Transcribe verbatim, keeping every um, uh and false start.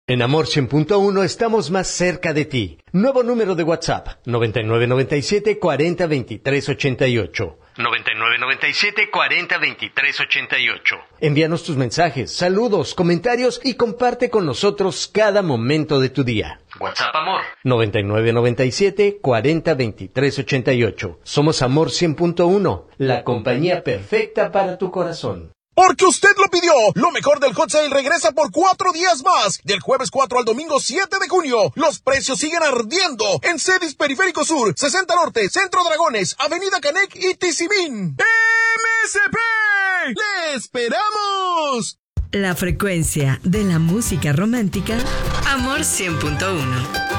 En Amor cien punto uno estamos más cerca de ti. Nuevo número de WhatsApp, noventa y nueve noventa y siete cuarenta veintitrés ochenta y ocho. noventa y nueve noventa y siete cuarenta veintitrés ochenta y ocho. Envíanos tus mensajes, saludos, comentarios y comparte con nosotros cada momento de tu día. WhatsApp Amor. noventa y nueve noventa y siete cuarenta veintitrés ochenta y ocho. Somos Amor cien punto uno, la compañía perfecta para tu corazón. Porque usted lo pidió, lo mejor del Hot Sale regresa por cuatro días más, del jueves cuatro al domingo siete de junio. Los precios siguen ardiendo en Cedis Periférico Sur, sesenta Norte, Centro Dragones, Avenida Canec y Tizimín. ¡M S P! ¡Le esperamos! La frecuencia de la música romántica. Amor cien punto uno.